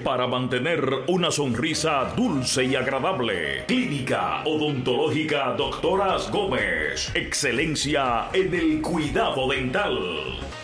para mantener una sonrisa dulce y agradable. Clínica Odontológica Doctoras Gómez. Excelencia en el cuidado dental.